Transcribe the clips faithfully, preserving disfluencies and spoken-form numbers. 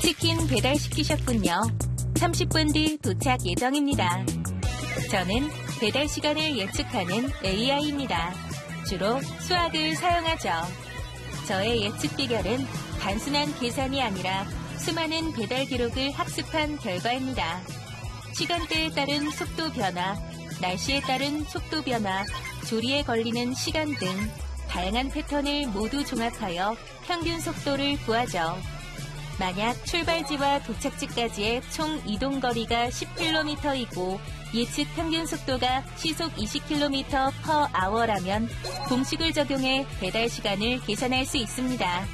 치킨 배달시키셨군요. 삼십 분 뒤 도착 예정입니다. 저는 배달 시간을 예측하는 에이아이입니다. 주로 수학을 사용하죠. 저의 예측 비결은 단순한 계산이 아니라 수많은 배달 기록을 학습한 결과입니다. 시간대에 따른 속도 변화, 날씨에 따른 속도 변화, 조리에 걸리는 시간 등 다양한 패턴을 모두 종합하여 평균 속도를 구하죠. 만약 출발지와 도착지까지의 총 이동 거리가 십 킬로미터이고 예측 평균 속도가 시속 이십 킬로미터 퍼 아워라면 공식을 적용해 배달 시간을 계산할 수 있습니다.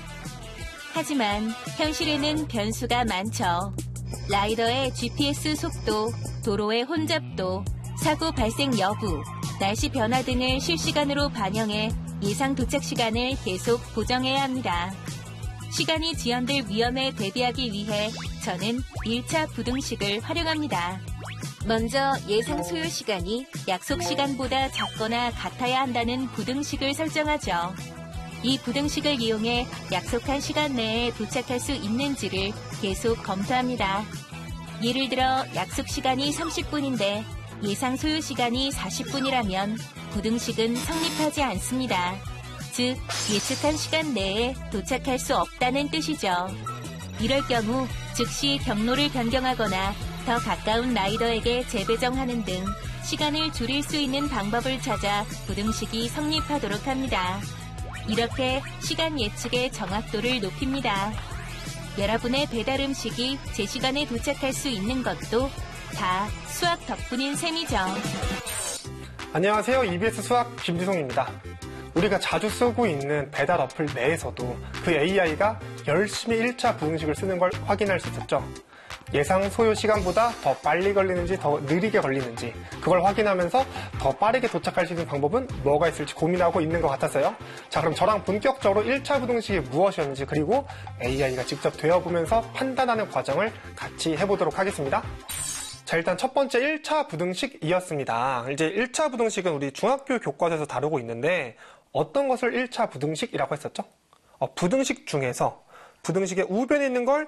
하지만 현실에는 변수가 많죠. 라이더의 지피에스 속도, 도로의 혼잡도, 사고 발생 여부, 날씨 변화 등을 실시간으로 반영해 예상 도착 시간을 계속 고정해야 합니다. 시간이 지연될 위험에 대비하기 위해 저는 일 차 부등식을 활용합니다. 먼저 예상 소요 시간이 약속 시간보다 작거나 같아야 한다는 부등식을 설정하죠. 이 부등식을 이용해 약속한 시간 내에 도착할 수 있는지를 계속 검토합니다. 예를 들어 약속 시간이 삼십 분인데 예상 소요 시간이 사십 분이라면 부등식은 성립하지 않습니다. 즉, 예측한 시간 내에 도착할 수 없다는 뜻이죠. 이럴 경우 즉시 경로를 변경하거나 더 가까운 라이더에게 재배정하는 등 시간을 줄일 수 있는 방법을 찾아 부등식이 성립하도록 합니다. 이렇게 시간 예측의 정확도를 높입니다. 여러분의 배달 음식이 제 시간에 도착할 수 있는 것도 다 수학 덕분인 셈이죠. 안녕하세요. 이비에스 수학 김지송입니다. 우리가 자주 쓰고 있는 배달 어플 내에서도 그 에이아이가 열심히 일 차 부등식을 쓰는 걸 확인할 수 있었죠. 예상 소요 시간보다 더 빨리 걸리는지 더 느리게 걸리는지 그걸 확인하면서 더 빠르게 도착할 수 있는 방법은 뭐가 있을지 고민하고 있는 것 같았어요. 자, 그럼 저랑 본격적으로 일 차 부등식이 무엇이었는지 그리고 에이아이가 직접 되어보면서 판단하는 과정을 같이 해보도록 하겠습니다. 자, 일단 첫 번째 일 차 부등식이었습니다. 이제 일 차 부등식은 우리 중학교 교과서에서 다루고 있는데 어떤 것을 일 차 부등식이라고 했었죠? 어, 부등식 중에서 부등식의 우변에 있는 걸